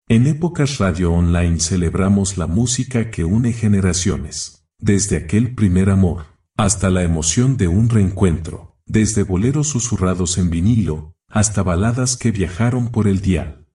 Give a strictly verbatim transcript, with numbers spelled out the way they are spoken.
En Épocas Radio Online celebramos la música que une generaciones. Desde aquel primer amor, hasta la emoción de un reencuentro. Desde boleros susurrados en vinilo, hasta baladas que viajaron por el dial.